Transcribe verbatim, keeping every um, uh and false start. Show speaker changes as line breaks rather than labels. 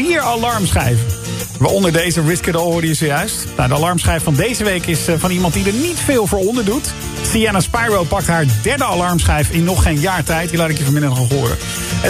vier alarmschijven. Waaronder deze Risk It All hoorde je zojuist. Nou, de alarmschijf van deze week is uh, van iemand die er niet veel voor onder doet. Sienna Spyro pakt haar derde alarmschijf in nog geen jaar tijd. Die laat ik je vanmiddag nog horen.